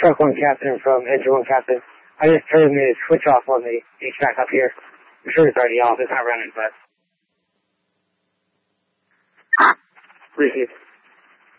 Truck 1 Captain from Engine 1 Captain. I just turned the switch off on the HVAC up here. I'm sure it's already off. It's not running, but... Receive.